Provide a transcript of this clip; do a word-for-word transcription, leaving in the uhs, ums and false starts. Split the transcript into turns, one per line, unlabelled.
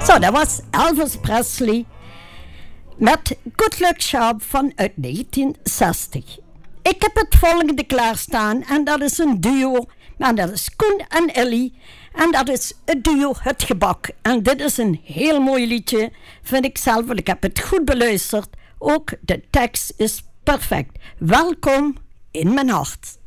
Zo, dat was Elvis Presley met Good Luck Charm vanuit negentien zestig. Ik heb het volgende klaarstaan en dat is een duo. Maar dat is Koen en Ellie. En dat is het duo Het Gebak. En dit is een heel mooi liedje, vind ik zelf. Want ik heb het goed beluisterd. Ook de tekst is perfect. Welkom in mijn hart.